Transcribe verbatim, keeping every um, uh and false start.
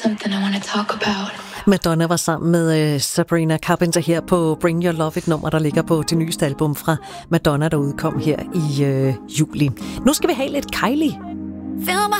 something I want to talk about. Madonna var sammen med uh, Sabrina Carpenter her på Bring Your Love, et nummer, der ligger på det nyeste album fra Madonna, der udkom her i uh, juli. Nu skal vi have lidt Kylie. Fill my